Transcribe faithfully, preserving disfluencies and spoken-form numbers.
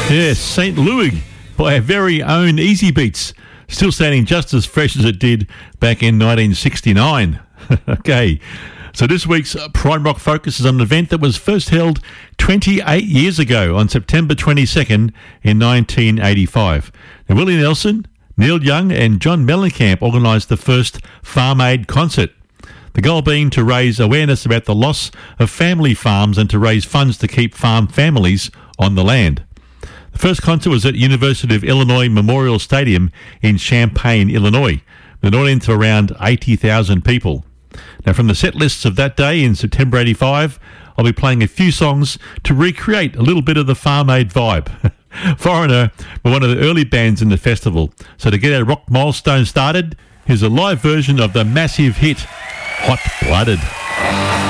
Yes, Saint Louis by our very own Easy Beats, still sounding just as fresh as it did back in nineteen sixty-nine. Okay, so this week's Prime Rock Focus is on an event that was first held twenty-eight years ago on September twenty-second in nineteen eighty-five. Now, Willie Nelson, Neil Young and John Mellencamp organised the first Farm Aid concert. The goal being to raise awareness about the loss of family farms and to raise funds to keep farm families on the land. The first concert was at University of Illinois Memorial Stadium in Champaign, Illinois, with an audience of around eighty thousand people. Now, from the set lists of that day in September eighty-five, I'll be playing a few songs to recreate a little bit of the Farm Aid vibe. Foreigner were one of the early bands in the festival, so to get our rock milestone started, here's a live version of the massive hit Hot Blooded.